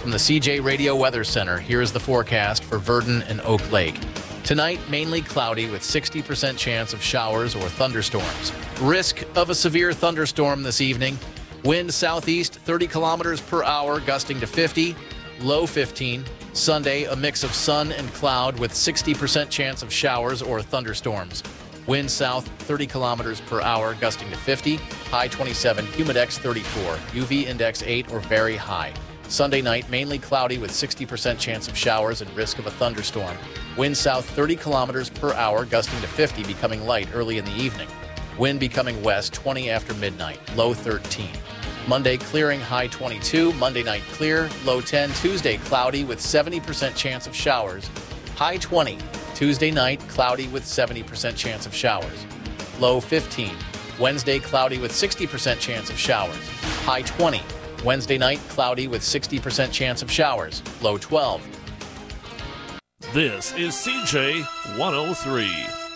From the CJ Radio Weather Center, here is the forecast for Verdon and Oak Lake. Tonight, mainly cloudy with 60% chance of showers or thunderstorms. Risk of a severe thunderstorm this evening. Wind southeast 30 kilometers per hour, gusting to 50, low 15. Sunday, a mix of sun and cloud with 60% chance of showers or thunderstorms. Wind south 30 kilometers per hour, gusting to 50, high 27, humidex 34, UV index 8 or very high. Sunday night, mainly cloudy with 60% chance of showers and risk of a thunderstorm. Wind south 30 kilometers per hour, gusting to 50, becoming light early in the evening. Wind becoming west 20 after midnight, low 13. Monday, clearing, high 22. Monday night, clear, low 10. Tuesday, cloudy with 70% chance of showers, high 20. Tuesday night, cloudy with 70% chance of showers, low 15. Wednesday, cloudy with 60% chance of showers, high 20. Wednesday night, cloudy with 60% chance of showers, low 12. This is CJ 103.